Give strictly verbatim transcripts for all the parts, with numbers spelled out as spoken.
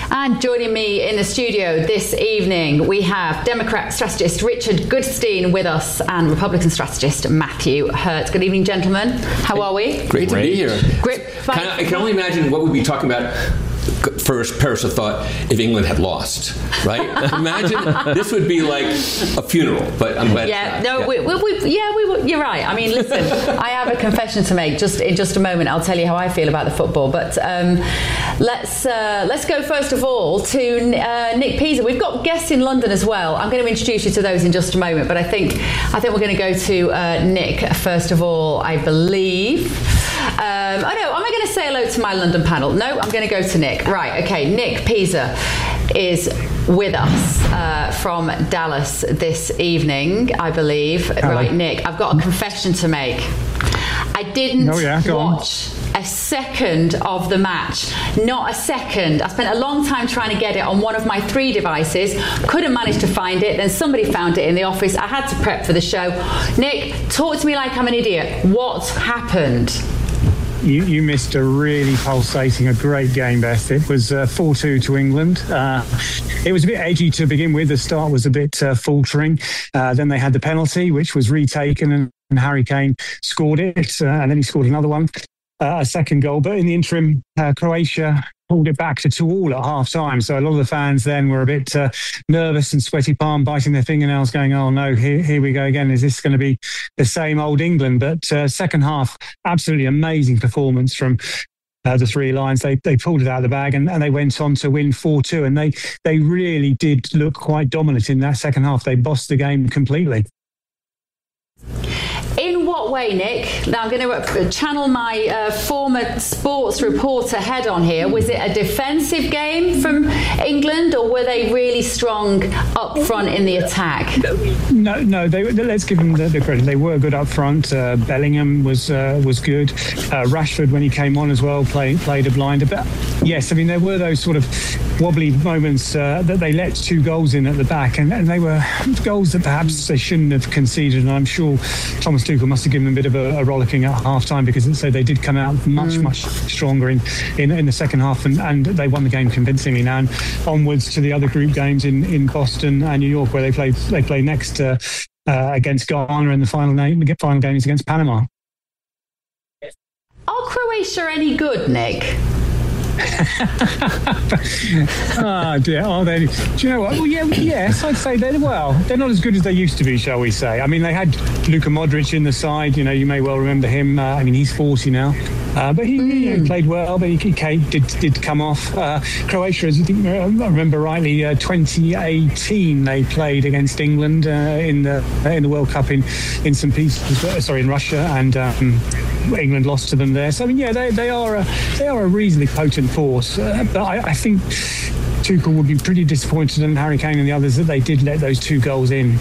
And joining me in the studio this evening, we have Democrat strategist Richard Goodstein with us and Republican strategist Matthew Hurt. Good evening, gentlemen. How are we? Great to be here. Great. Can I, I can only imagine what we'd be talking about. First, Paris thought if England had lost, right? Imagine this would be like a funeral. But I'm glad. Yeah, no, yeah. We, we, we, yeah, we, you're right. I mean, listen, I have a confession to make. Just in just a moment, I'll tell you how I feel about the football. But um, let's uh, let's go first of all to uh, Nick Pisa. We've got guests in London as well. I'm going to introduce you to those in just a moment. But I think I think we're going to go to uh, Nick first of all, I believe. Um, oh no, am I going to say hello to my London panel? No, I'm going to go to Nick. Right, okay, Nick Pisa is with us uh, from Dallas this evening, I believe. Hello. Right, Nick, I've got a confession to make. I didn't oh, yeah, watch on. a second of the match. Not a second. I spent a long time trying to get it on one of my three devices. Couldn't manage to find it. Then somebody found it in the office. I had to prep for the show. Nick, talk to me like I'm an idiot. What happened? You, you missed a really pulsating, a great game, Beth. It was uh, four two to England. Uh, it was a bit edgy to begin with. The start was a bit uh, faltering. Uh, then they had the penalty, which was retaken, and, and Harry Kane scored it. Uh, and then he scored another one, uh, a second goal. But in the interim, uh, Croatia pulled it back to two all at half time. So a lot of the fans then were a bit uh, nervous and sweaty palm, biting their fingernails, going, oh no, here, here we go again. Is this going to be the same old England? But uh, second half, absolutely amazing performance from uh, the Three Lions. They they pulled it out of the bag and, and they went on to win four two. And they, they really did look quite dominant in that second half. They bossed the game completely. In what way, Nick? Now I'm going to channel my uh, former sports reporter head on here. Was it a defensive game from England, or were they really strong up front in the attack? No, no. They, let's give them the, the credit. They were good up front. Uh, Bellingham was uh, was good. Uh, Rashford, when he came on as well, played played a blinder. But yes, I mean there were those sort of wobbly moments uh, that they let two goals in at the back, and, and they were goals that perhaps they shouldn't have conceded. And I'm sure Thomas Tuchel must have given them a bit of a, a rollicking at half time, because so they did come out much mm. much stronger in, in in the second half, and, and they won the game convincingly. Now and onwards to the other group games in, in Boston and New York, where they played they play next uh, uh, against Ghana, and the final game the final game is against Panama. Are Croatia any good, Nick? Oh dear, are they? Do you know what? Well, yeah, yes, I'd say they're well. They're not as good as they used to be, shall we say? I mean, they had Luka Modric in the side. You know, you may well remember him. Uh, I mean, he's forty now, uh, but he, mm. you know, played well. But he, he came, did did come off. Uh, Croatia, as I think I remember rightly, uh, twenty eighteen they played against England uh, in the in the World Cup in in Saint Petersburg. Sorry, in Russia, and um, England lost to them there. So I mean, yeah, they they are a, they are a reasonably potent force, uh, but I, I think Tuchel would be pretty disappointed in Harry Kane and the others that they did let those two goals in.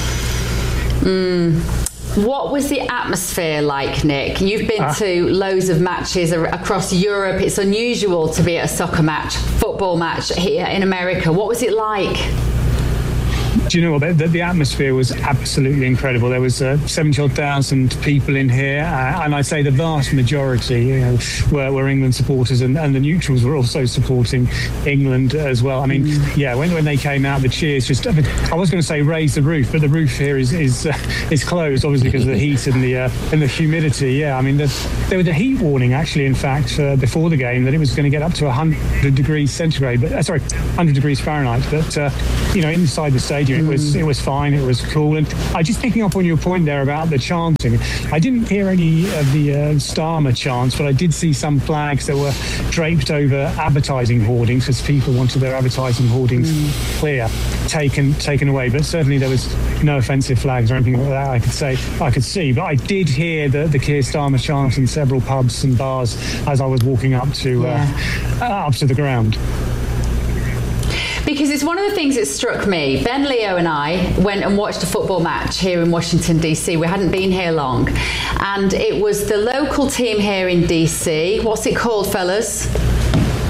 Mm. What was the atmosphere like, Nick? You've been uh, to loads of matches across Europe. It's unusual to be at a soccer match, football match here in America. What was it like? Do you know what? The, the atmosphere was absolutely incredible. There was uh, seventy-odd thousand people in here, uh, and I'd say the vast majority you know, were, were England supporters, and, and the neutrals were also supporting England as well. I mean, mm. yeah, when when they came out, the cheers just, I, mean, I was going to say raise the roof, but the roof here is is, uh, is closed, obviously, because of the heat and the uh, and the humidity. Yeah, I mean, the, there was a heat warning, actually, in fact, uh, before the game, that it was going to get up to one hundred degrees centigrade, but uh, sorry, one hundred degrees Fahrenheit. But, uh, you know, inside the stadium, it was it was fine, it was cool. And I just picking up on your point there about the chanting, I didn't hear any of the uh, Starmer chants, but I did see some flags that were draped over advertising hoardings, because people wanted their advertising hoardings mm. clear, taken taken away. But certainly there was no offensive flags or anything like that I could say I could see. But I did hear the, the Keir Starmer chant in several pubs and bars as I was walking up to yeah. uh, up to the ground. Because it's one of the things that struck me. Ben Leo and I went and watched a football match here in Washington, D C. We hadn't been here long. And it was the local team here in D C. What's it called, fellas?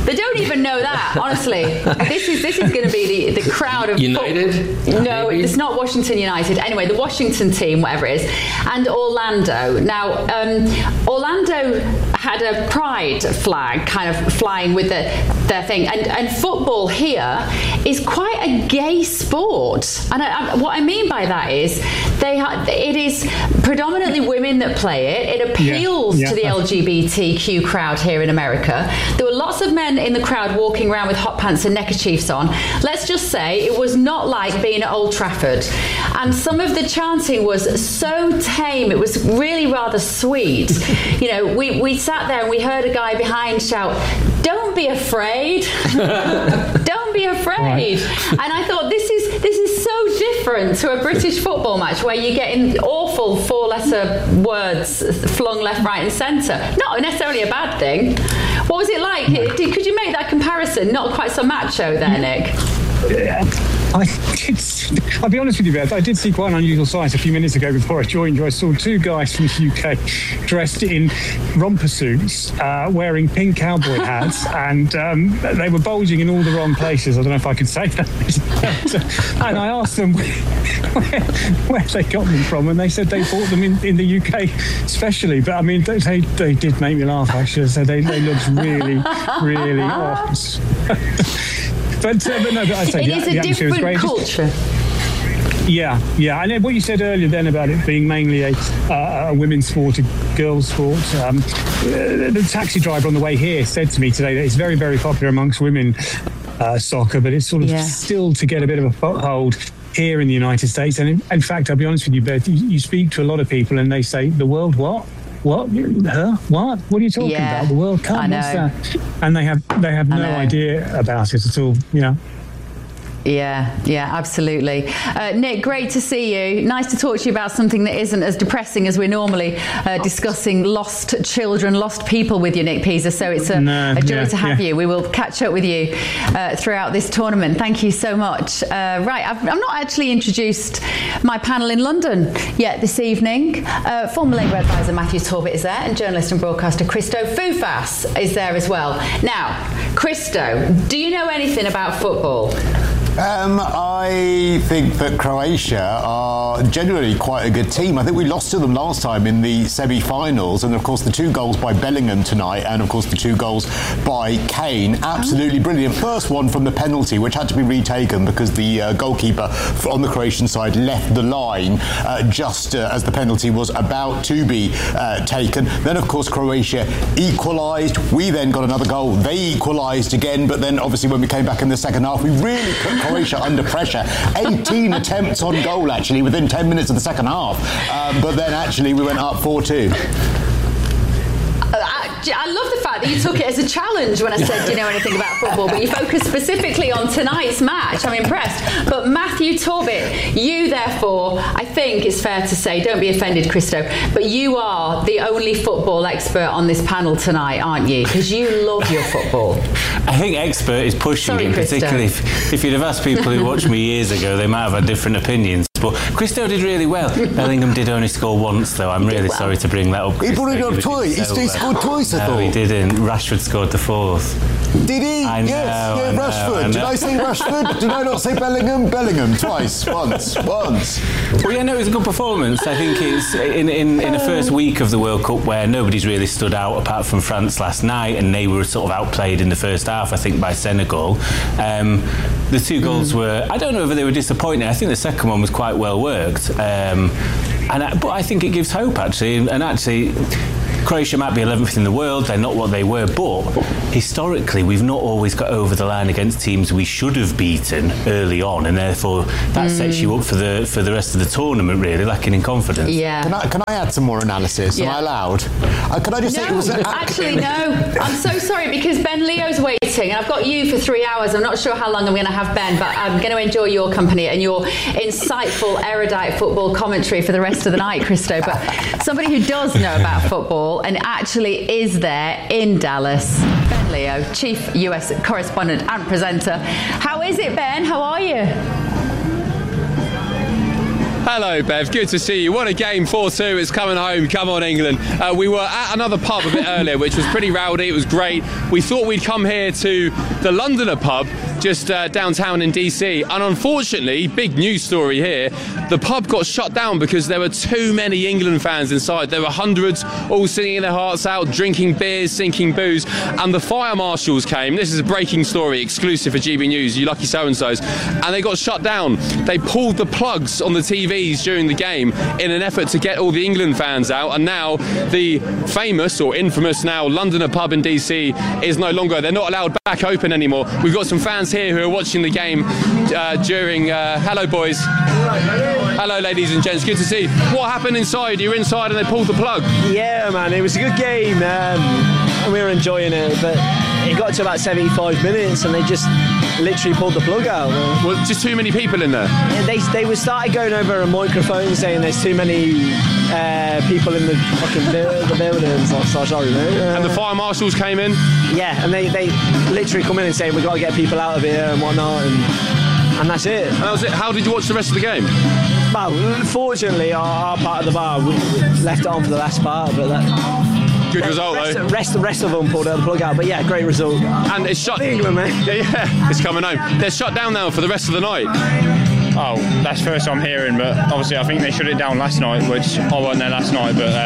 They don't even know that, honestly. This is this is going to be the, the crowd of United? Fo- no, Maybe? it's not Washington United. Anyway, the Washington team, whatever it is, and Orlando. Now, um, Orlando had a pride flag kind of flying with the, their thing, and, and football here is quite a gay sport. And I, I, what I mean by that is they ha- it is predominantly women that play it. It appeals yeah, yeah. to the L G B T Q crowd here in America. There were lots of men in the crowd walking around with hot pants and neckerchiefs on. Let's just say it was not like being at Old Trafford. And some of the chanting was so tame, it was really rather sweet. You know, we, we sat there and we heard a guy behind shout, "Don't be afraid." Don't be afraid. Right. And I thought, this is this is so different to a British football match where you're getting awful four-letter words flung left, right and centre. Not necessarily a bad thing. What was it like? Did, could you make that comparison? Not quite so macho there, Nick. Yeah. I did, I'll be honest with you, Beth, I did see quite an unusual sight a few minutes ago before I joined you. I saw two guys from the U K dressed in romper suits, uh, wearing pink cowboy hats, and um, they were bulging in all the wrong places. I don't know if I could say that. And I asked them where, where they got them from, and they said they bought them in, in the U K specially. But I mean, they, they, they did make me laugh, actually. So they, they looked really, really odd. But, uh, but no, but I say it the, is the a different culture. Yeah, yeah. And what you said earlier then about it being mainly a, uh, a women's sport, a girls' sport. Um, the taxi driver on the way here said to me today that it's very, very popular amongst women, uh, soccer, but it's sort of yeah. still to get a bit of a foothold here in the United States. And in, in fact, I'll be honest with you, Beth, you, you speak to a lot of people and they say, the world what? What? Her? What? What are you talking yeah, about? The World Cup? I know. What's that? And they have they have no idea about it at all. You know. Yeah, yeah, absolutely. Uh, Nick, great to see you. Nice to talk to you about something that isn't as depressing as we're normally uh, discussing lost children, lost people with you, Nick Pisa. So it's a, no, a joy yeah, to have yeah. you. We will catch up with you uh, throughout this tournament. Thank you so much. Uh, right, I've, I've not actually introduced my panel in London yet this evening. Uh, former Labour advisor Matthew Torbet is there, and journalist and broadcaster Christo Foufas is there as well. Now, Christo, do you know anything about football? Um, I think that Croatia are generally quite a good team. I think we lost to them last time in the semi-finals, and of course the two goals by Bellingham tonight, and of course the two goals by Kane, absolutely brilliant. First one from the penalty, which had to be retaken because the uh, goalkeeper on the Croatian side left the line uh, just uh, as the penalty was about to be uh, taken. Then of course Croatia equalised. We then got another goal. They equalised again, but then obviously when we came back in the second half, we really put Croatia under pressure. eighteen attempts on goal actually within ten minutes of the second half, um, but then actually we went up four two. I love the fact that you took it as a challenge when I said, do you know anything about football? But you focused specifically on tonight's match. I'm impressed. But Matthew Torbet, you therefore, I think it's fair to say, don't be offended, Christo, but you are the only football expert on this panel tonight, aren't you? Because you love your football. I think expert is pushing Sorry, it, Christo. particularly if, if you'd have asked people who watched me years ago, they might have had different opinions. But Christo did really well. Bellingham did only score once, though. I'm really well. sorry to bring that up. He brought it up twice. He, so he scored twice, I no, thought. he didn't. Rashford scored the fourth. Did he? I know, yes, yeah, I know, Rashford. I know. Did I say Rashford? Did I not say Bellingham? Bellingham, twice, once, once. Well, yeah, no, it was a good performance. I think it's in, in, in the first week of the World Cup where nobody's really stood out apart from France last night, and they were sort of outplayed in the first half, I think, by Senegal. Um, the two goals mm. were, I don't know whether they were disappointing. I think the second one was quite well worked. Um, and I, but I think it gives hope, actually. And actually, Croatia might be eleventh in the world, they're not what they were, but historically we've not always got over the line against teams we should have beaten early on, and therefore that mm. sets you up for the for the rest of the tournament, really, lacking in confidence. Yeah. Can I, can I add some more analysis? Yeah. Am I allowed? Uh, can I just no, say it was a, actually no. I'm so sorry because Ben Leo's waiting, and I've got you for three hours. I'm not sure how long I'm going to have Ben, but I'm going to enjoy your company and your insightful, erudite football commentary for the rest of the night, Christo. But somebody who does know about football and actually is there in Dallas, Ben Leo, Chief U S correspondent and presenter. How is it, Ben? How are you? Hello, Bev. Good to see you. What a game, four two. It's coming home. Come on, England. Uh, we were at another pub a bit earlier, which was pretty rowdy. It was great. We thought we'd come here to the Londoner pub, just uh, downtown in D C. And unfortunately, big news story here, the pub got shut down because there were too many England fans inside. There were hundreds all singing their hearts out, drinking beers, sinking booze. And the fire marshals came. This is a breaking story, exclusive for G B News, you lucky so-and-sos. And they got shut down. They pulled the plugs on the T Vs during the game in an effort to get all the England fans out. And now the famous, or infamous now, Londoner pub in D C is no longer, they're not allowed back open anymore. We've got some fans here who are watching the game uh, during, uh, hello boys. Hello ladies and gents, good to see you. What happened inside? You were inside and they pulled the plug? Yeah man, it was a good game um, and we were enjoying it, but it got to about seventy-five minutes and they just literally pulled the plug out. Man. Well, just too many people in there? Yeah, they, they were started going over a microphone saying there's too many uh, people in the fucking bu- the buildings. Oh, so sorry mate. Uh, and the fire marshals came in? Yeah, and they, they literally come in and say we've got to get people out of here and whatnot, and, and that's it. And that was it. How did you watch the rest of the game? Well, fortunately our, our part of the bar, we left it on for the last part, but that... Good the result rest, though. Rest, the rest of them pulled out the plug out, but yeah, great result. And it's shut. England, man. Yeah, yeah, it's coming home. They're shut down now for the rest of the night. Oh, that's the first I'm hearing, but obviously I think they shut it down last night, which I wasn't there last night, but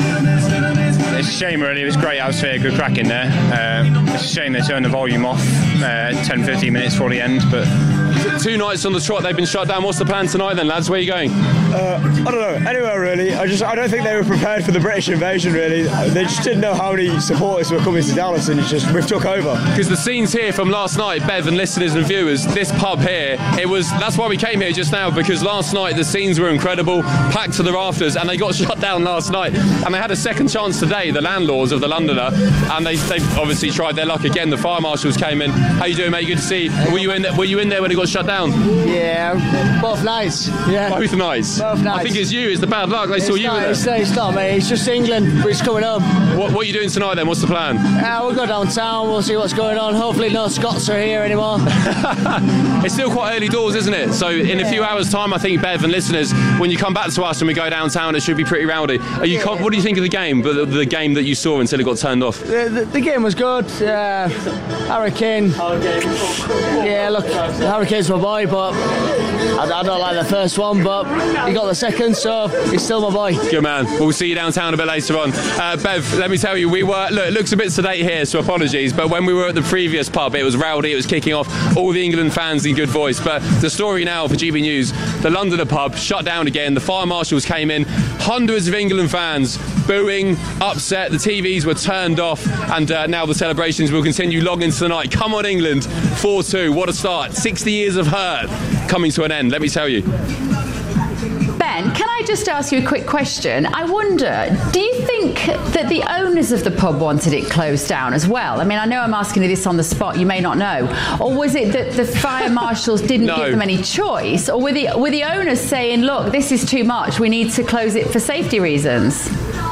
uh, it's a shame really. It was great atmosphere, good crack in there. Uh, it's a shame they turned the volume off uh, ten fifteen minutes before the end, but... Two nights on the trot, they've been shut down. What's the plan tonight then, lads? Where are you going? Uh, I don't know, anywhere really. I just I don't think they were prepared for the British invasion really. They just didn't know how many supporters were coming to Dallas, and it's just we've took over. Because the scenes here from last night, Bev and listeners and viewers, this pub here, it was that's why we came here just now, because last night the scenes were incredible, packed to the rafters, and they got shut down last night. And they had a second chance today, the landlords of the Londoner, and they they obviously tried their luck again. The fire marshals came in. How you doing, mate? Good to see you. Were you in there, were you in there when it got shut down? Yeah, both nights. Yeah, both nights. Both nights. I think it's you. It's the bad luck. They it's saw you not, in there. It's, it's not, mate. It's just England. We're just coming home. What, what are you doing tonight then? What's the plan? Uh, we'll go downtown. We'll see what's going on. Hopefully, no Scots are here anymore. It's still quite early doors, isn't it? So in yeah. a few hours' time, I think Bev and listeners, when you come back to us and we go downtown, it should be pretty rowdy. Are you? Yeah. What do you think of the game? The, the game that you saw until it got turned off. The, the, the game was good. Uh, Harry Kane. Yeah, look, Harry Kane's my boy, but. I, I don't like the first one, but he got the second, so he's still my boy. Good man. We'll see you downtown a bit later on. Uh, Bev, let me tell you, we were, look, it looks a bit sedate here, so apologies, but when we were at the previous pub, it was rowdy, it was kicking off, all the England fans in good voice. But the story now for G B News, the Londoner pub shut down again, the fire marshals came in, hundreds of England fans booing, upset, the T Vs were turned off, and uh, now the celebrations will continue long into the night. Come on England, four two, what a start. sixty years of hurt coming to an end, let me tell you. Ben, can I just ask you a quick question? I wonder, do you think that the owners of the pub wanted it closed down as well? I mean, I know I'm asking you this on the spot, you may not know. Or was it that the fire marshals didn't no. give them any choice? Or were the, were the owners saying, look, this is too much, we need to close it for safety reasons?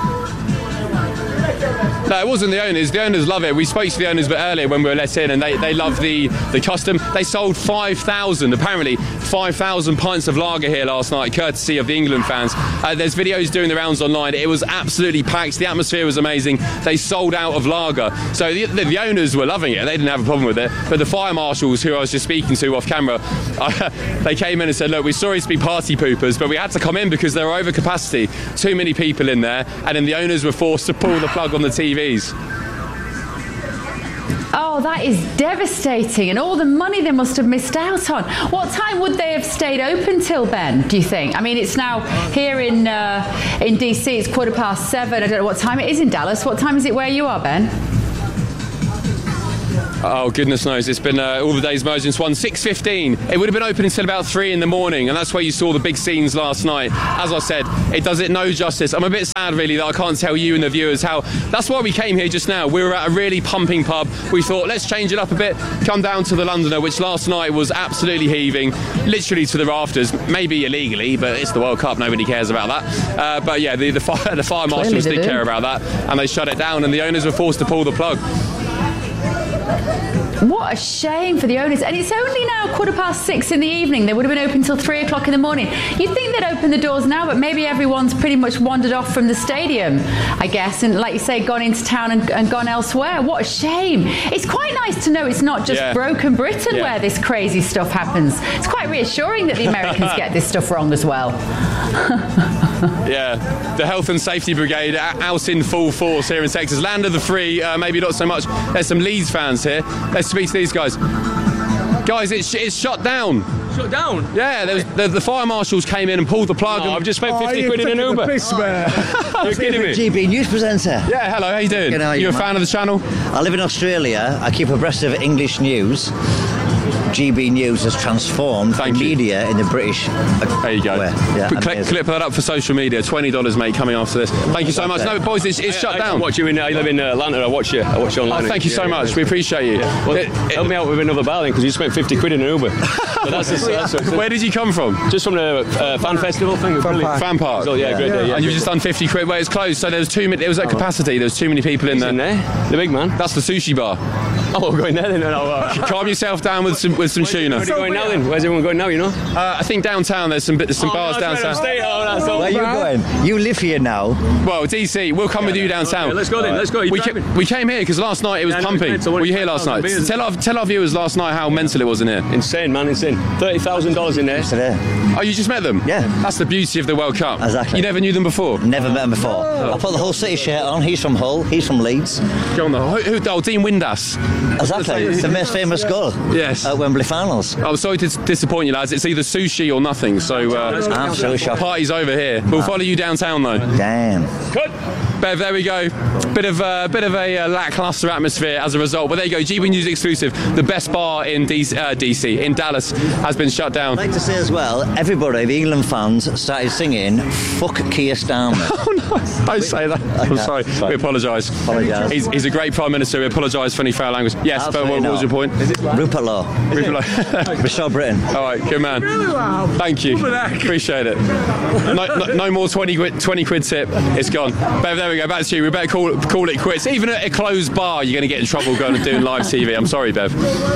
No, it wasn't the owners. The owners love it. We spoke to the owners a bit earlier when we were let in, and they, they love the, the custom. They sold five thousand, apparently five thousand pints of lager here last night, courtesy of the England fans. Uh, there's videos doing the rounds online. It was absolutely packed. The atmosphere was amazing. They sold out of lager. So the, the, the owners were loving it. They didn't have a problem with it. But the fire marshals, who I was just speaking to off camera, uh, they came in and said, look, we're sorry to be party poopers, but we had to come in because there were over capacity. Too many people in there. And then the owners were forced to pull the plug on the T Vs. Oh, that is devastating, and all the money they must have missed out on. What time would they have stayed open till, Ben, do you think? I mean, it's now here in uh, in D C, it's quarter past seven. I don't know what time it is in Dallas. What time is it where you are, Ben? Oh, goodness knows. It's been uh, all the days merged into one. six fifteen. It would have been open until about three in the morning, and that's where you saw the big scenes last night. As I said, it does it no justice. I'm a bit sad, really, that I can't tell you and the viewers how... That's why we came here just now. We were at a really pumping pub. We thought, let's change it up a bit. Come down to the Londoner, which last night was absolutely heaving, literally to the rafters. Maybe illegally, but it's the World Cup. Nobody cares about that. Uh, but yeah, the, the fire, the fire marshals did care about that, and they shut it down, and the owners were forced to pull the plug. What a shame for the owners. And it's only now quarter past six in the evening. They would have been open till three o'clock in the morning. You'd think they'd open the doors now, but maybe everyone's pretty much wandered off from the stadium, I guess, and like you say, gone into town and, and gone elsewhere. What a shame. It's quite nice to know it's not just Yeah. broken Britain Yeah. where this crazy stuff happens. It's quite reassuring that the Americans get this stuff wrong as well. Yeah, the Health and Safety Brigade out in full force here in Texas. Land of the free, uh, maybe not so much. There's some Leeds fans here. Let's speak to these guys. Guys, it's, it's shut down. Shut down? Yeah, there was, the, the fire marshals came in and pulled the plug. No, and I've just spent fifty quid in an Uber. You're kidding me? G B News presenter. Yeah, hello, how you doing? Good, how are you you, a man? fan of the channel? I live in Australia. I keep abreast of English news. G B News has transformed Thank the you. media in the British. There you go. Yeah, Clip, amazing. clip that up for social media. twenty dollars, mate, coming after this. Thank you so much. No, boys, it's, it's I, shut I down. watch you in. I live in Atlanta. I watch you. I watch you Oh, online. thank you so Yeah, much. yeah. We appreciate you. Well, It- it- help me out with another bar then, because you spent fifty quid in an Uber. But that's just, that's just, Where did you come from? Just from the uh, fan festival thing. Fan Park. Fan Park. So, yeah, great day. Yeah, and you've just done fifty quid where it's closed, so there was too many. It was at capacity. There was too many people in there. in there. The big man. That's the sushi bar. Oh, we're going there then. No, no, uh, Calm yourself down with some with some tuna. Where are you going now then? Where's everyone going now? You know. Uh, I think downtown there's some there's some Oh, bars no, that's right, downtown. stay home, that's all. Where are you going? You live here now. Well, D C, we'll come with you downtown. Okay, let's go then. Let's go. You We, ca- driving? we came here because last night it was Yeah, I know, pumping. it's mental. Were you here last five night? thousand beers. Tell our, tell our viewers last night how mental it was in here. Insane, man. Insane. Thirty thousand dollars in there. Today. Oh, you just met them? Yeah. That's the beauty of the World Cup. Exactly. You never knew them before? Never met him before. I put the whole city shirt on. He's from Hull. He's from Leeds. Go on, though. Who, who, oh, Dean Windass. Exactly. It's the most famous goal. Yes. At Wembley finals. I'm sorry to disappoint you, lads. It's either sushi or nothing. So uh, Absolutely shocking. party's over here. We'll follow you downtown, though. Damn. Good. Bev, there we go. Bit of uh, bit of a uh, lackluster atmosphere as a result. But there you go. G B News exclusive. The best bar in D C, uh, D C in Dallas has been shut down. I'd like to say as well, everybody, the England fans, started singing "Fuck Keir Starmer." Oh no! Don't say that. I'm Okay, sorry. sorry. We apologise. Apologise. He's, he's a great prime minister. We apologise for any foul language. Yes, but what, Absolutely what was your not. point? Rupert Law. Rupert Law. Restore Britain. All right, good man. Thank you. Appreciate it. No, no, no more twenty quid, twenty quid tip. It's gone. Bev, there we go. Back to you. We better call call it quits. Even at a closed bar, you're going to get in trouble going and doing live T V. I'm sorry, Bev.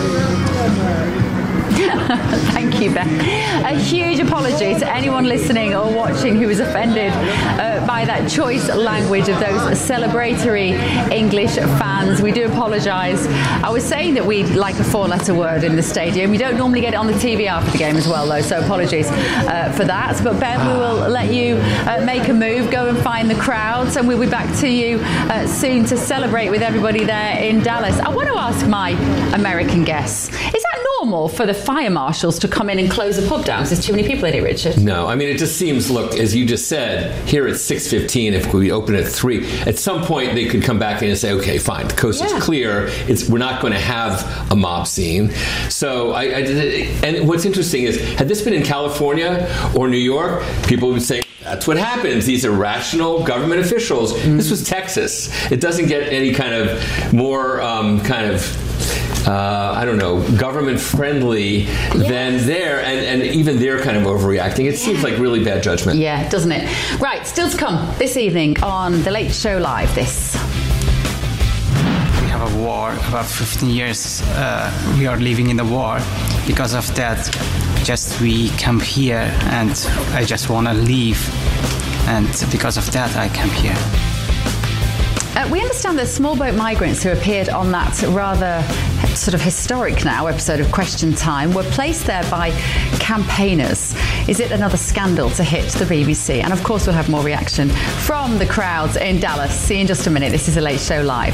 Thank you, Beth. A huge apology to anyone listening or watching who was offended uh, by that choice language of those celebratory English fans. We do apologise. I was saying that we like a four-letter word in the stadium. We don't normally get it on the T V after the game as well, though, so apologies uh, for that. But Bev, we will let you uh, make a move, go and find the crowds, and we'll be back to you uh, soon to celebrate with everybody there in Dallas. I want to ask my American guests, is that normal for the fire marshals to come in and close a pub down because there's too many people in it, Richard? No, I mean, it just seems, look, as you just said, here at six fifteen, if we open at three, at some point they could come back in and say, okay, fine, the coast Yeah. is clear. It's, we're not going to have a mob scene. So, I, I and what's interesting is, had this been in California or New York, people would say, that's what happens. These are rational government officials. Mm. This was Texas. It doesn't get any kind of more um, kind of Uh, I don't know, government friendly yes. than there, and, and even they're kind of overreacting. It seems like really bad judgment. Yeah, doesn't it? Right, still to come this evening on The Late Show Live. This. We have a war, about fifteen years uh, we are living in the war. Because of that, just we come here and I just want to leave. And because of that, I come here. Uh, we understand that small boat migrants who appeared on that rather sort of historic now episode of Question Time were placed there by campaigners. Is it another scandal to hit the B B C? And of course we'll have more reaction from the crowds in Dallas. See you in just a minute. This is The Late Show Live.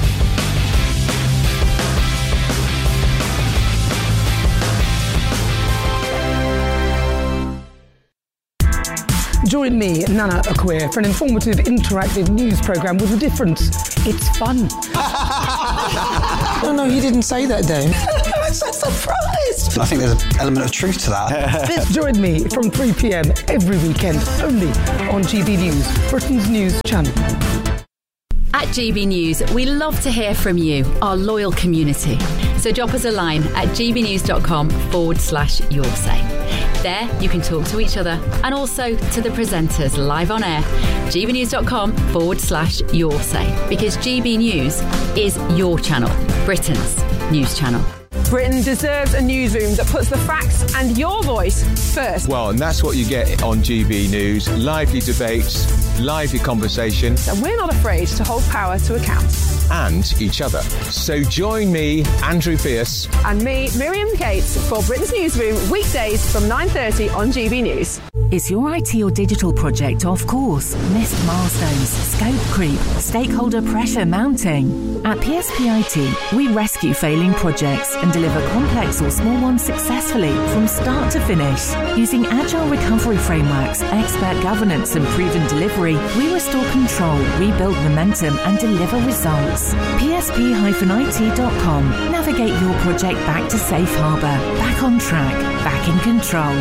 Join me, Nana Akua, for an informative, interactive news programme with a difference. It's fun. No, no, you didn't say that, Dave. I'm so surprised. I think there's an element of truth to that. Join me from three p.m. every weekend, only on G B News, Britain's news channel. At G B News, we love to hear from you, our loyal community. So drop us a line at gbnews.com forward slash your say. There, you can talk to each other and also to the presenters live on air. gbnews.com forward slash your say. Because G B News is your channel, Britain's News Channel. Britain deserves a newsroom that puts the facts and your voice first. Well, and that's what you get on G B News. Lively debates, lively conversation. And we're not afraid to hold power to account. And each other. So join me, Andrew Pierce. And me, Miriam Cates, for Britain's Newsroom, weekdays from nine thirty on G B News. Is your I T or digital project off course? Missed milestones, scope creep, stakeholder pressure mounting? At P S P I T, we rescue failing projects and deliver complex or small ones successfully from start to finish. Using agile recovery frameworks, expert governance and proven delivery, we restore control, rebuild momentum and deliver results. P S P I T dot com. Navigate your project back to safe harbour, back on track, back in control.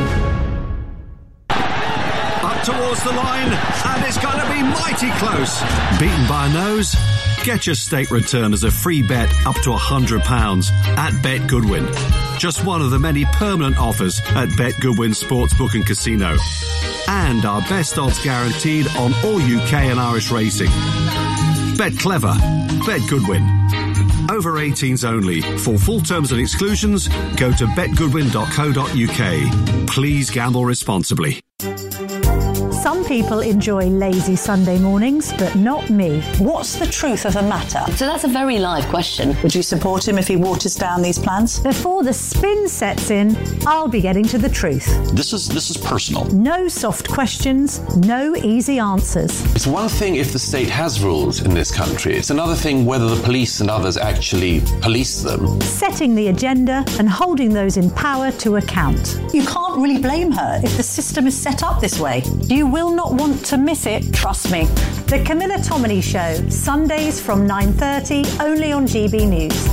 Towards the line, and it's going to be mighty close. Beaten by a nose? Get your state return as a free bet up to one hundred pounds at Bet Goodwin. Just one of the many permanent offers at Bet Goodwin Sportsbook and Casino. And our best odds guaranteed on all U K and Irish racing. Bet clever. Bet Goodwin. Over eighteens only. For full terms and exclusions, go to bet goodwin dot co dot U K. Please gamble responsibly. Some people enjoy lazy Sunday mornings, but not me. What's the truth of the matter? So that's a very live question. Would you support him if he waters down these plans? Before the spin sets in, I'll be getting to the truth. This is this is personal. No soft questions, no easy answers. It's one thing if the state has rules in this country. It's another thing whether the police and others actually police them. Setting the agenda and holding those in power to account. You can't really blame her if the system is set up this way. You will not want to miss it, trust me. The Camilla Tominey Show, Sundays from nine thirty, only on G B News.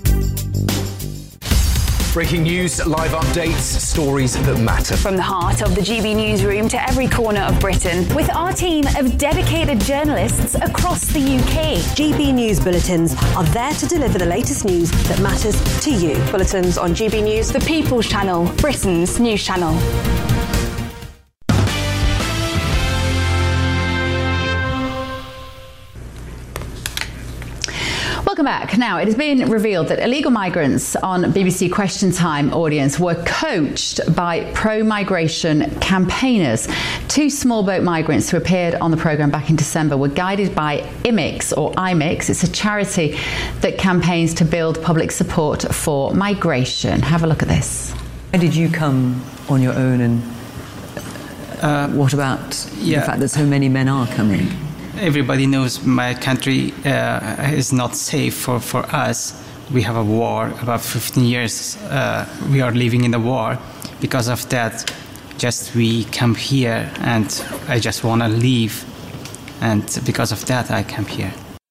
Breaking news, live updates, stories that matter. From the heart of the G B Newsroom to every corner of Britain. With our team of dedicated journalists across the U K. G B News Bulletins are there to deliver the latest news that matters to you. Bulletins on G B News, the People's Channel, Britain's news channel. Welcome back. Now, it has been revealed that illegal migrants on B B C Question Time audience were coached by pro-migration campaigners. Two small boat migrants who appeared on the programme back in December were guided by I M I X, or I M I X. It's a charity that campaigns to build public support for migration. Have a look at this. Why did you come on your own, and uh, what about yeah. the fact that so many men are coming? Everybody knows my country uh, is not safe for, for us. We have a war, about fifteen years uh, we are living in the war. Because of that, just we come here and I just want to leave. And because of that, I come here.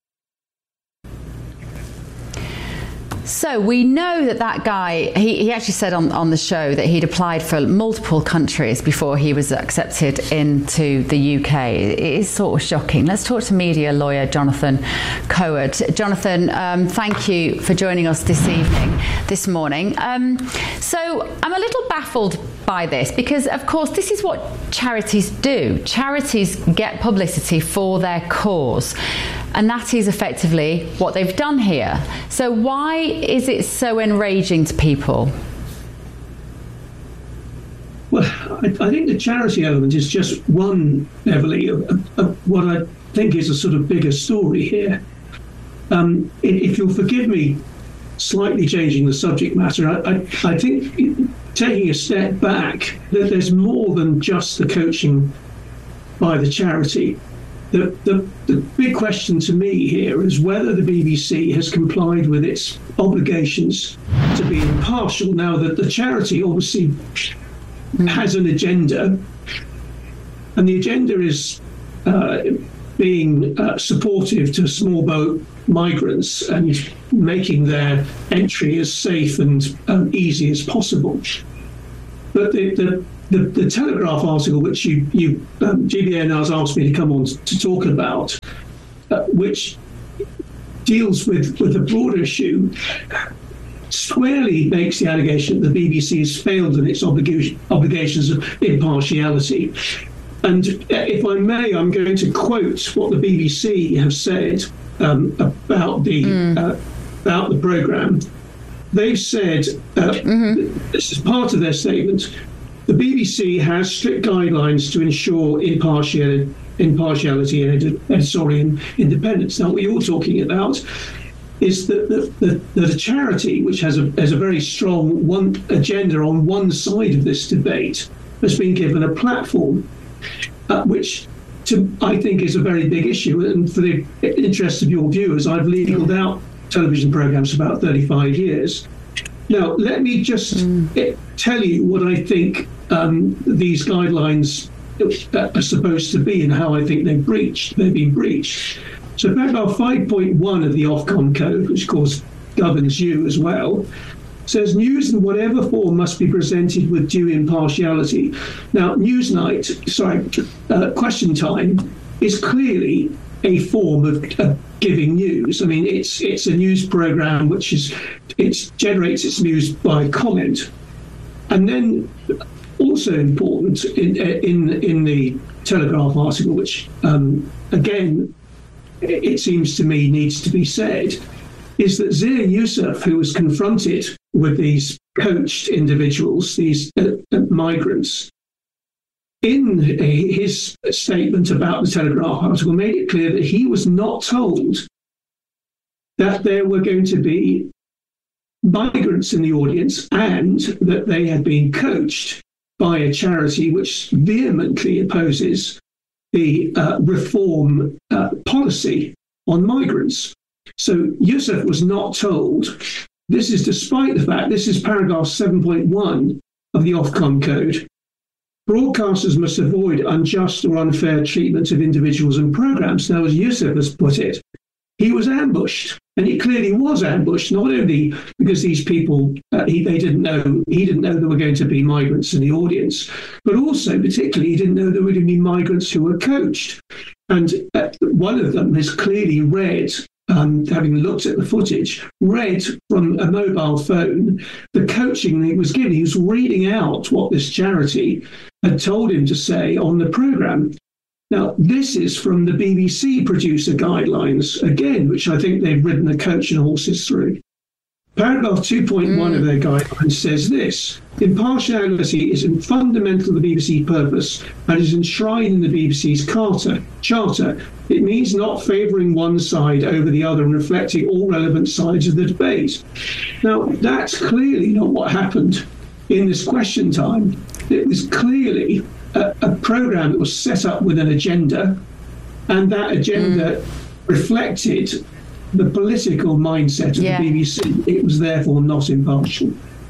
So we know that that guy, he, he actually said on, on the show that he'd applied for multiple countries before he was accepted into the U K. It is sort of shocking. Let's talk to media lawyer Jonathan Coed. Jonathan, um, thank you for joining us this evening, this morning. Um, so I'm a little baffled by this because, of course, this is what charities do. Charities get publicity for their cause. And that is effectively what they've done here. So why is it so enraging to people? Well, I, I think the charity element is just one, Beverly, of, of, of what I think is a sort of bigger story here. Um, if you'll forgive me slightly changing the subject matter, I, I, I think taking a step back, that there's more than just the coaching by the charity. The, the, the big question to me here is whether the B B C has complied with its obligations to be impartial. Now that the charity obviously has an agenda, and the agenda is uh, being uh, supportive to small boat migrants and making their entry as safe and um, easy as possible. But the, the The, the Telegraph article, which you, you um, G B N has asked me to come on to talk about, uh, which deals with, with a broader issue, squarely makes the allegation that the B B C has failed in its obligation, obligations of impartiality. And if I may, I'm going to quote what the B B C have said um, about the mm. uh, about the programme. they've said, uh, mm-hmm. this is part of their statement, the B B C has strict guidelines to ensure impartiality, impartiality and editorial independence. Now, what you're talking about is that, that, that, that a charity which has a, has a very strong one agenda on one side of this debate has been given a platform, uh, which to, I think is a very big issue. And for the interest of your viewers, I've legaled out television programmes for about thirty-five years. Now, let me just mm. tell you what I think um, these guidelines are supposed to be and how I think they've breached. They've been breached. So paragraph five point one of the Ofcom Code, which of course governs you as well, says news in whatever form must be presented with due impartiality. Now, Newsnight, sorry, uh, Question Time is clearly a form of uh, giving news. I mean, it's it's a news program which is it generates its news by comment, and then also important in in in the Telegraph article, which um, again it seems to me needs to be said, is that Zia Yusuf, who was confronted with these coached individuals, these uh, migrants, in his statement about the Telegraph article, made it clear that he was not told that there were going to be migrants in the audience and that they had been coached by a charity which vehemently opposes the uh, reform uh, policy on migrants. So Yusuf was not told. This is despite the fact, this is paragraph seven point one of the Ofcom Code. Broadcasters must avoid unjust or unfair treatment of individuals and programs. Now, as Yusuf has put it, he was ambushed, and he clearly was ambushed, not only because these people, uh, he, they didn't know, he didn't know there were going to be migrants in the audience, but also particularly he didn't know there were going to be migrants who were coached. And uh, one of them has clearly read, Um, having looked at the footage, read from a mobile phone the coaching that he was given. He was reading out what this charity had told him to say on the programme. Now, this is from the B B C producer guidelines, again, which I think they've ridden the coach and horses through. Paragraph two point one mm. of their guidelines says this: impartiality is fundamental to the B B C purpose and is enshrined in the B B C's charter. charter. It means not favouring one side over the other and reflecting all relevant sides of the debate. Now, that's clearly not what happened in this Question Time. It was clearly a, a programme that was set up with an agenda, and that agenda mm. reflected the political mindset of yeah. the B B C. It was therefore not impartial.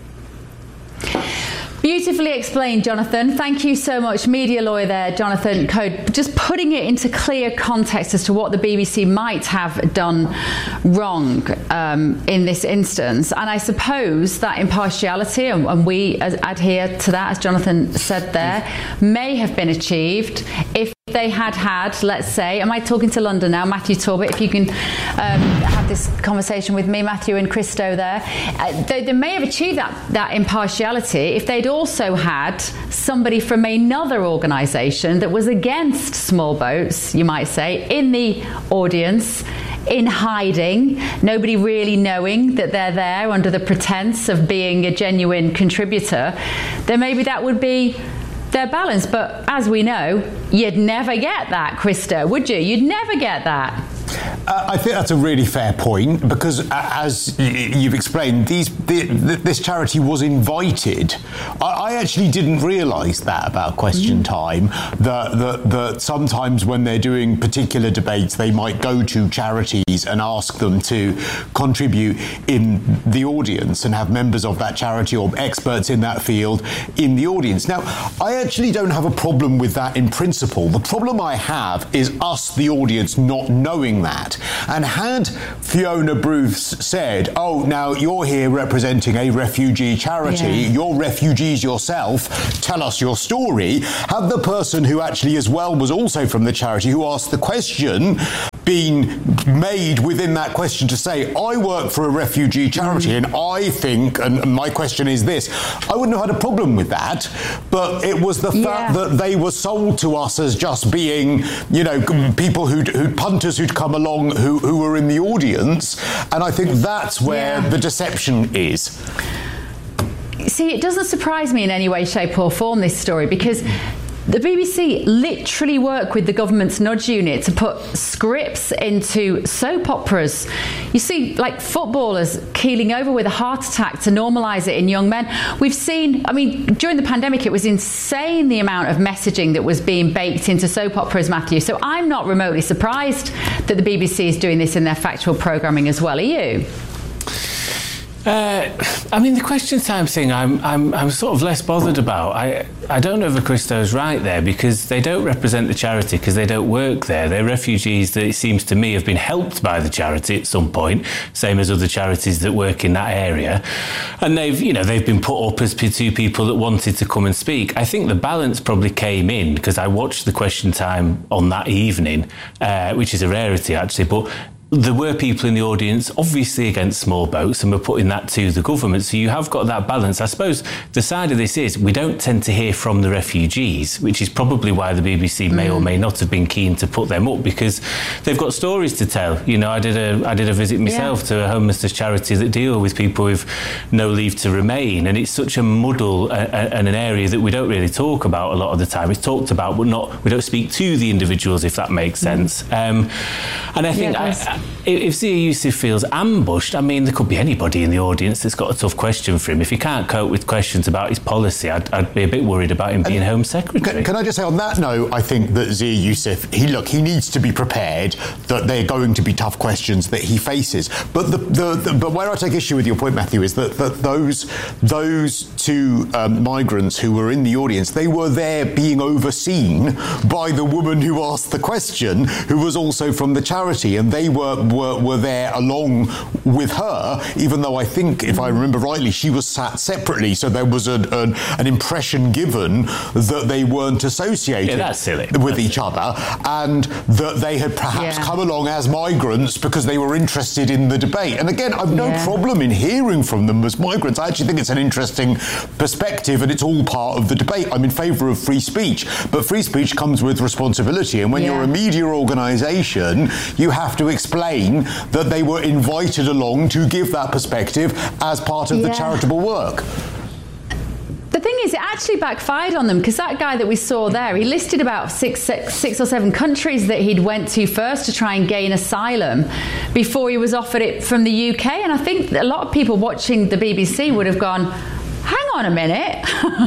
Beautifully explained, Jonathan. Thank you so much. Media lawyer there, Jonathan Coad. Just putting it into clear context as to what the B B C might have done wrong um, in this instance. And I suppose that impartiality, and, and we adhere to that, as Jonathan said there, may have been achieved if they had had, let's say, am I talking to London now? Matthew Torbett, if you can um, have this conversation with me, Matthew and Christo there. Uh, they, they may have achieved that, that impartiality if they'd also had somebody from another organisation that was against small boats, you might say, in the audience, in hiding, nobody really knowing that they're there under the pretence of being a genuine contributor, then maybe that would be their balance. But as we know, you'd never get that, Christo, would you? You'd never get that. Uh, I think that's a really fair point, because uh, as y- you've explained, these the, the, this charity was invited. I, I actually didn't realise that about Question mm. Time, that, that, that sometimes when they're doing particular debates, they might go to charities and ask them to contribute in the audience and have members of that charity or experts in that field in the audience. Now, I actually don't have a problem with that in principle. The problem I have is us, the audience, not knowing that. And had Fiona Bruce said, oh, now you're here representing a refugee charity, yeah. you're refugees yourself, tell us your story, had the person who actually as well was also from the charity who asked the question been made within that question to say, I work for a refugee charity and I think, and my question is this, I wouldn't have had a problem with that, but it was the Yeah. fact that they were sold to us as just being, you know, people who'd, who'd punters who'd come along who, who were in the audience, and I think that's where Yeah. the deception is. See, it doesn't surprise me in any way, shape or form, this story, because the B B C literally work with the government's nudge unit to put scripts into soap operas. You see, like footballers keeling over with a heart attack to normalise it in young men. We've seen, I mean, during the pandemic, it was insane the amount of messaging that was being baked into soap operas, Matthew. So I'm not remotely surprised that the B B C is doing this in their factual programming as well. Are you? Uh, I mean, the question time thing, I'm, I'm, I'm sort of less bothered about. I, I don't know if Christo's right there, because they don't represent the charity because they don't work there. They're refugees that, it seems to me, have been helped by the charity at some point, same as other charities that work in that area. And they've, you know, they've been put up as two people that wanted to come and speak. I think the balance probably came in because I watched the question time on that evening, uh, which is a rarity actually, but there were people in the audience, obviously against small boats, and we're putting that to the government. So you have got that balance. I suppose the side of this is we don't tend to hear from the refugees, which is probably why the B B C may mm. or may not have been keen to put them up, because they've got stories to tell. You know, I did a I did a visit myself yeah. to a homelessness charity that deal with people with no leave to remain, and it's such a muddle uh, and an area that we don't really talk about a lot of the time. It's talked about, but not we don't speak to the individuals, if that makes sense. Mm. Um, and I think. Yeah, I, If Zia Youssef feels ambushed, I mean, there could be anybody in the audience that's got a tough question for him. If he can't cope with questions about his policy, I'd, I'd be a bit worried about him being and Home Secretary. Can, can I just say on that note, I think that Zia Youssef, he look, he needs to be prepared that they're going to be tough questions that he faces. But the, the, the but where I take issue with your point, Matthew, is that, that those those two um, migrants who were in the audience, they were there being overseen by the woman who asked the question, who was also from the charity, and they were Were, were there along with her, even though I think, if I remember rightly, she was sat separately, so there was an, an, an impression given that they weren't associated yeah, that's silly. with that's each silly. other, and that they had perhaps yeah. come along as migrants because they were interested in the debate. And again, I've no yeah. problem in hearing from them as migrants. I actually think it's an interesting perspective, and it's all part of the debate. I'm in favour of free speech, but free speech comes with responsibility, and when yeah. you're a media organisation, you have to explain that they were invited along to give that perspective as part of yeah. the charitable work. The thing is, it actually backfired on them, because that guy that we saw there, he listed about six, six, six or seven countries that he'd went to first to try and gain asylum before he was offered it from the U K. And I think a lot of people watching the B B C would have gone, hang on a minute,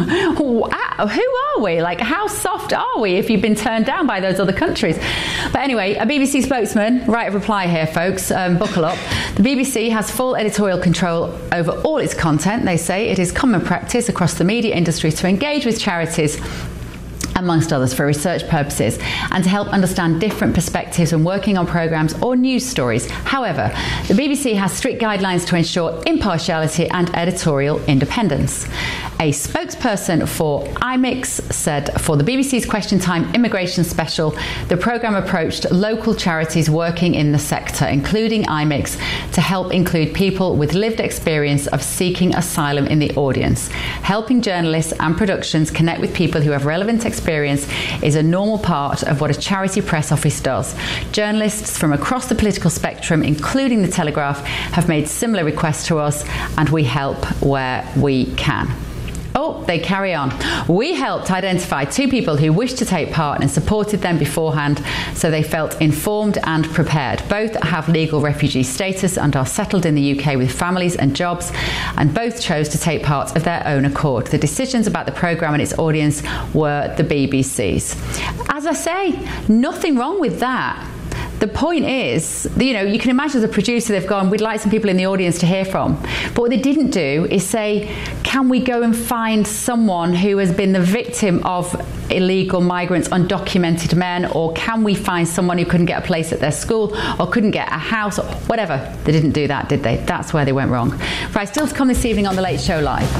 who are we? Like, how soft are we if you've been turned down by those other countries? But anyway, a B B C spokesman, right of reply here, folks, um, buckle up. The B B C has full editorial control over all its content. They say it is common practice across the media industry to engage with charities, amongst others, for research purposes and to help understand different perspectives when working on programmes or news stories. However, the B B C has strict guidelines to ensure impartiality and editorial independence. A spokesperson for I MIX said for the B B C's Question Time Immigration Special, the programme approached local charities working in the sector, including I MIX, to help include people with lived experience of seeking asylum in the audience. Helping journalists and productions connect with people who have relevant experience is a normal part of what a charity press office does. Journalists from across the political spectrum, including The Telegraph, have made similar requests to us, and we help where we can. Oh, they carry on. We helped identify two people who wished to take part and supported them beforehand, so they felt informed and prepared. Both have legal refugee status and are settled in the U K with families and jobs, and both chose to take part of their own accord. The decisions about the programme and its audience were the B B C's. As I say, nothing wrong with that. The point is, you know, you can imagine as a producer they've gone, we'd like some people in the audience to hear from. But what they didn't do is say, can we go and find someone who has been the victim of illegal migrants, undocumented men, or can we find someone who couldn't get a place at their school or couldn't get a house or whatever. They didn't do that, did they? That's where they went wrong. Right, still to come this evening on The Late Show Live.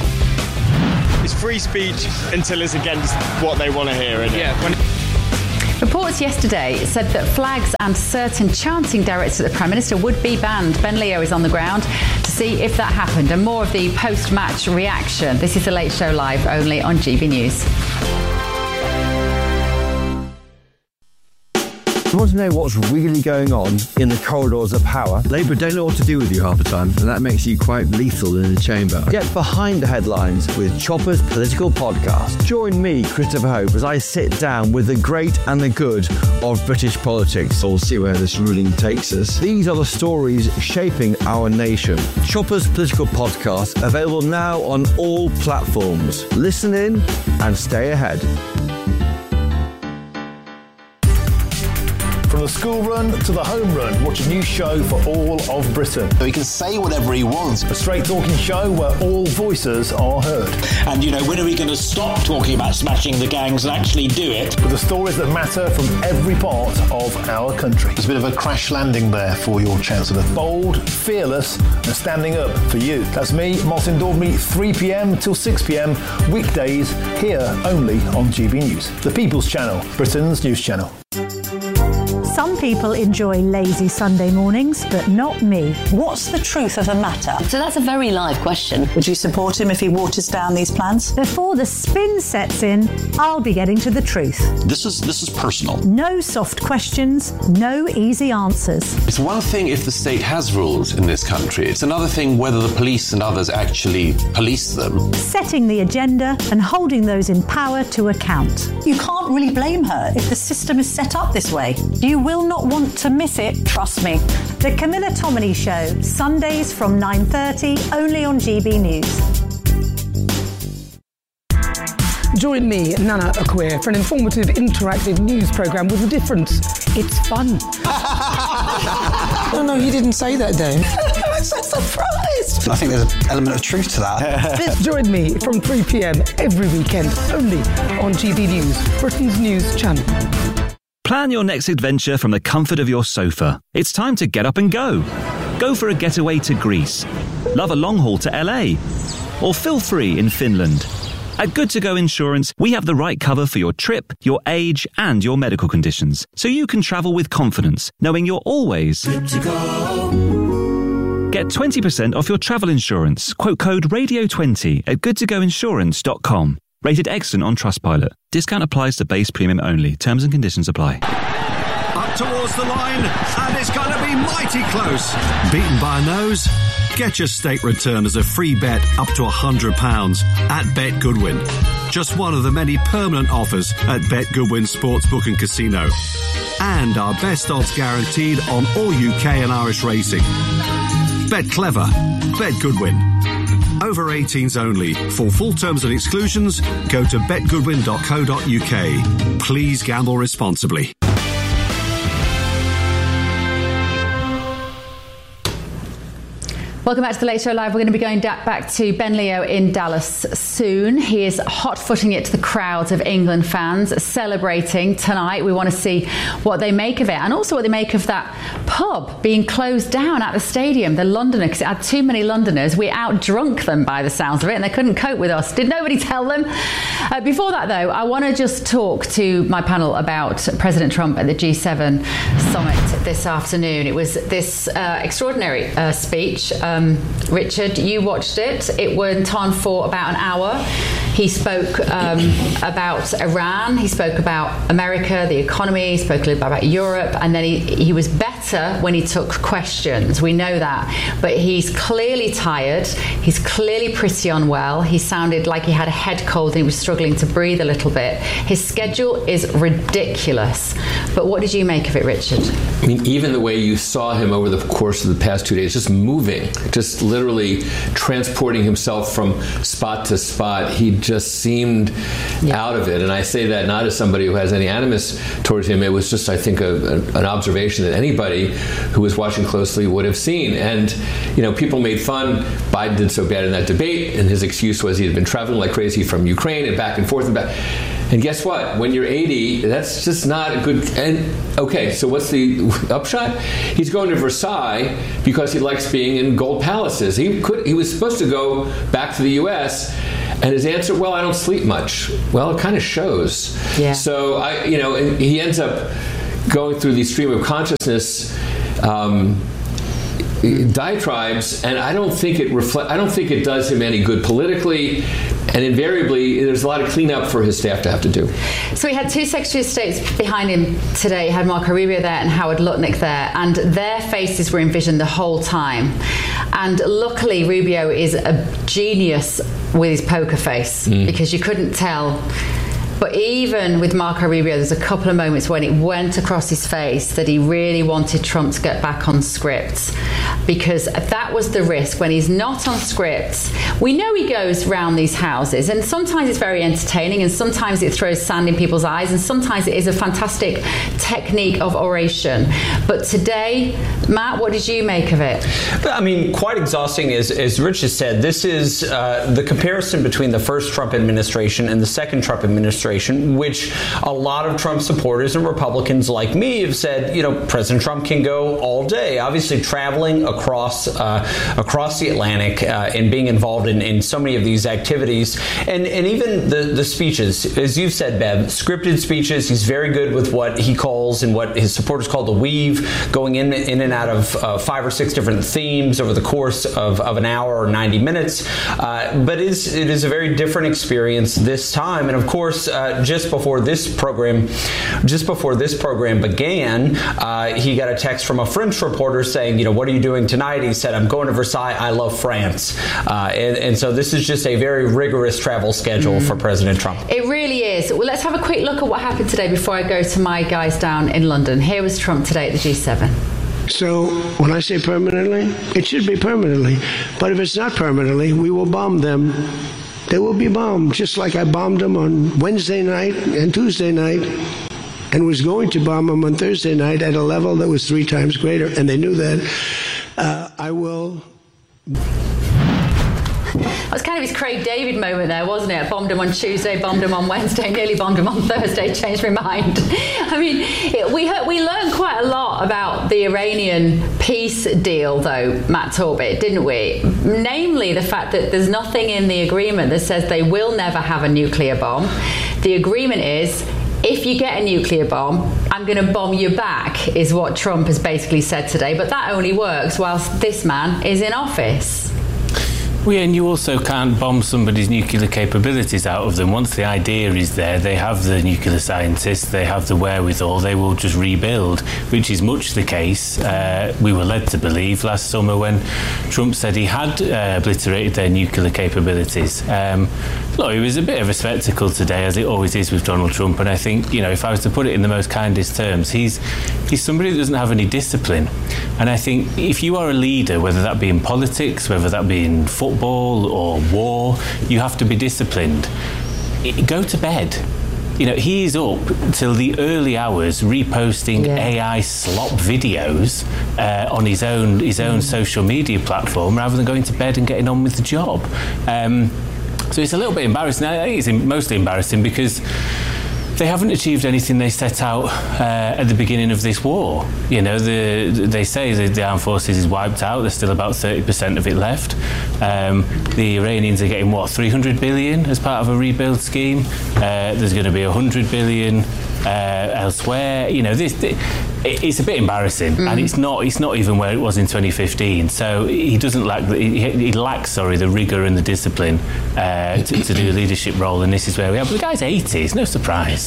It's free speech until it's against what they want to hear, isn't it? Yeah. When Reports yesterday said that flags and certain chanting directed at the Prime Minister would be banned. Ben Leo is on the ground to see if that happened, and more of the post-match reaction. This is The Late Show Live, only on G B News. You want to know what's really going on in the corridors of power? Labour don't know what to do with you half the time, and that makes you quite lethal in the chamber. Get behind the headlines with Chopper's Political Podcast. Join me, Christopher Hope, as I sit down with the great and the good of British politics. We'll see where this ruling takes us. These are the stories shaping our nation. Chopper's Political Podcast, available now on all platforms. Listen in and stay ahead. From the school run to the home run, watch a new show for all of Britain. He can say whatever he wants. A straight talking show where all voices are heard. And, you know, when are we going to stop talking about smashing the gangs and actually do it? With the stories that matter from every part of our country. There's a bit of a crash landing there for your Chancellor. Bold, fearless and standing up for you. That's me, Martin Daubney, three p.m. till six p.m. weekdays, here only on G B News. The People's Channel, Britain's news channel. Some people enjoy lazy Sunday mornings, but not me. What's the truth of the matter? So that's a very live question. Would you support him if he waters down these plans? Before the spin sets in, I'll be getting to the truth. This is this is personal. No soft questions, no easy answers. It's one thing if the state has rules in this country. It's another thing whether the police and others actually police them. Setting the agenda and holding those in power to account. You can't really blame her if the system is set up this way. You will not want to miss it, trust me. The Camilla Tominey Show, Sundays from nine thirty, only on G B News. Join me, Nana Akweer, for an informative, interactive news programme with a difference. It's fun. No, no, you didn't say that, Dave. I'm so surprised. I think there's an element of truth to that. Join me from three p.m. every weekend, only on G B News, Britain's news channel. Plan your next adventure from the comfort of your sofa. It's time to get up and go. Go for a getaway to Greece. Love a long haul to L A. Or feel free in Finland. At Good To Go Insurance, we have the right cover for your trip, your age, and your medical conditions, so you can travel with confidence, knowing you're always good to go. Get twenty percent off your travel insurance. Quote code radio twenty at good to go insurance dot com. Rated excellent on Trustpilot. Discount applies to base premium only. Terms and conditions apply. Up towards the line, and it's going to be mighty close. Beaten by a nose? Get your state return as a free bet up to one hundred pounds at Bet Goodwin. Just one of the many permanent offers at Bet Goodwin Sportsbook and Casino. And our best odds guaranteed on all U K and Irish racing. Bet clever. Bet Goodwin. Over eighteens only. For full terms and exclusions, go to bet goodwin dot co dot uk. Please gamble responsibly. Welcome back to The Late Show Live. We're going to be going da- back to Ben Leo in Dallas soon. He is hot-footing it to the crowds of England fans celebrating tonight. We want to see what they make of it, and also what they make of that pub being closed down at the stadium, the Londoner, because it had too many Londoners. We out-drunk them by the sounds of it, and they couldn't cope with us. Did nobody tell them? Uh, before that, though, I want to just talk to my panel about President Trump at the G seven summit this afternoon. It was this uh, extraordinary uh, speech. Um, Um, Richard, you watched it. It went on for about an hour. He spoke um, about Iran. He spoke about America, the economy. He spoke a little bit about Europe. And then he, he was better when he took questions. We know that. But he's clearly tired. He's clearly pretty unwell. He sounded like he had a head cold and he was struggling to breathe a little bit. His schedule is ridiculous. But what did you make of it, Richard? I mean, even the way you saw him over the course of the past two days, just moving, just literally transporting himself from spot to spot. He just seemed yeah. out of it. And I say that not as somebody who has any animus towards him. It was just, I think, a, a, an observation that anybody who was watching closely would have seen. And, you know, people made fun. Biden did so bad in that debate, and his excuse was he had been traveling like crazy from Ukraine and back and forth and back. And guess what? When you're eighty, that's just not a good. And okay, so what's the upshot? He's going to Versailles because he likes being in gold palaces. He could. He was supposed to go back to the U S, and his answer, well, I don't sleep much. Well, it kind of shows. Yeah. So I, you know, and he ends up going through the stream of consciousness. Um, diatribes, and I don't think it reflect. I don't think it does him any good politically, and invariably there's a lot of cleanup for his staff to have to do. So we had two Secretary of States behind him today. He had Marco Rubio there and Howard Lutnick there, and their faces were envisioned the whole time. And luckily, Rubio is a genius with his poker face, mm. because you couldn't tell. But even with Marco Rubio, there's a couple of moments when it went across his face that he really wanted Trump to get back on script, because that was the risk. When he's not on script, we know he goes round these houses, and sometimes it's very entertaining, and sometimes it throws sand in people's eyes, and sometimes it is a fantastic technique of oration. But today, Matt, what did you make of it? I mean, quite exhausting, as, as Rich has said. This is uh, the comparison between the first Trump administration and the second Trump administration, which a lot of Trump supporters and Republicans like me have said, you know, President Trump can go all day. Obviously, traveling across uh, across the Atlantic uh, and being involved in, in so many of these activities, and, and even the, the speeches, as you've said, Bev, scripted speeches. He's very good with what he calls and what his supporters call the weave, going in, in and out of uh, five or six different themes over the course of, of an hour or ninety minutes. Uh, but it is, it is a very different experience this time. And of course, Uh, just before this program, just before this program began, uh, he got a text from a French reporter saying, you know, what are you doing tonight? He said, I'm going to Versailles. I love France. Uh, and, and so this is just a very rigorous travel schedule mm. for President Trump. It really is. Well, let's have a quick look at what happened today before I go to my guys down in London. Here was Trump today at the G seven. So when I say permanently, it should be permanently. But if it's not permanently, we will bomb them. They will be bombed, just like I bombed them on Wednesday night and Tuesday night, and was going to bomb them on Thursday night at a level that was three times greater, and they knew that. Uh, I will... That was kind of his Craig David moment there, wasn't it? Bombed him on Tuesday, bombed him on Wednesday, nearly bombed him on Thursday, changed my mind. I mean, it, we heard, we learned quite a lot about the Iranian peace deal, though, Matt Torbett, didn't we? Namely, the fact that there's nothing in the agreement that says they will never have a nuclear bomb. The agreement is, if you get a nuclear bomb, I'm going to bomb you back, is what Trump has basically said today. But that only works whilst this man is in office. Well, yeah, and you also can't bomb somebody's nuclear capabilities out of them. Once the idea is there, they have the nuclear scientists, they have the wherewithal, they will just rebuild, which is much the case, uh, we were led to believe last summer when Trump said he had uh, obliterated their nuclear capabilities. Um, look, it was a bit of a spectacle today, as it always is with Donald Trump, and I think, you know, if I was to put it in the most kindest terms, he's, he's somebody that doesn't have any discipline. And I think if you are a leader, whether that be in politics, whether that be in football, Football or war, you have to be disciplined. Go to bed. You know, he is up till the early hours reposting yeah. A I slop videos uh, on his own his own mm. social media platform rather than going to bed and getting on with the job. Um, so it's a little bit embarrassing. I think it's mostly embarrassing because they haven't achieved anything they set out uh, at the beginning of this war. You know, the, they say that the armed forces is wiped out. There's still about thirty percent of it left. Um, the Iranians are getting, what, three hundred billion as part of a rebuild scheme. Uh, there's going to be one hundred billion uh, elsewhere. You know, this, this it's a bit embarrassing, mm. and it's not. It's not even where it was in twenty fifteen. So he doesn't lack. He, he lacks, sorry, the rigour and the discipline uh, to, to do a leadership role. And this is where we are. But the guy's eighty. It's no surprise.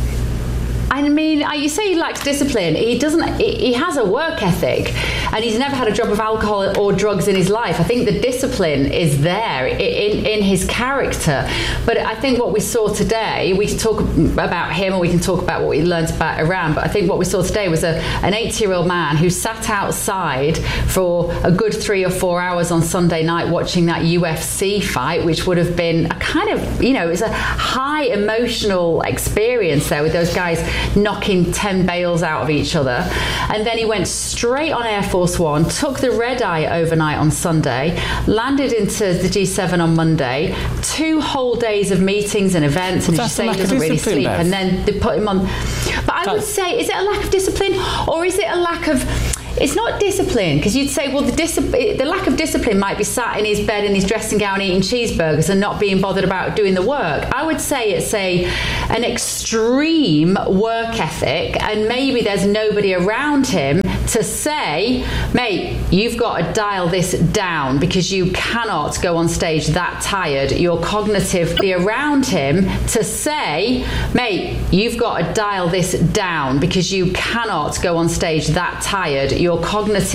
I mean, you say he lacks discipline. He doesn't. He has a work ethic, and he's never had a drop of alcohol or drugs in his life. I think the discipline is there in, in his character. But I think what we saw today, we can talk about him, or we can talk about what we learned about Iran. But I think what we saw today was a, an eighty-year-old man who sat outside for a good three or four hours on Sunday night watching that U F C fight, which would have been a kind of, you know, it was a high emotional experience there with those guys knocking ten bales out of each other. And then he went straight on Air Force One, took the red eye overnight on Sunday, landed into the G seven on Monday, two whole days of meetings and events, and as you say, he doesn't really sleep, Beth. And then they put him on. But I would say, is it a lack of discipline, or is it a lack of... It's not discipline, because you'd say, well, the, dis- the lack of discipline might be sat in his bed in his dressing gown eating cheeseburgers and not being bothered about doing the work. I would say it's a an extreme work ethic, and maybe there's nobody around him to say, mate, you've got to dial this down because you cannot go on stage that tired. You're cognitively around him to say, mate, you've got to dial this down because you cannot go on stage that tired. Your cognitive